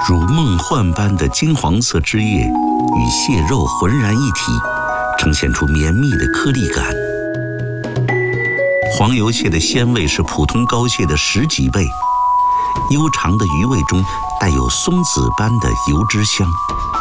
如梦幻般的金黄色汁液与蟹肉浑然一体，呈现出绵密的颗粒感。黄油蟹的鲜味是普通膏蟹的10几倍，悠长的鱼味中带有松子般的油脂香。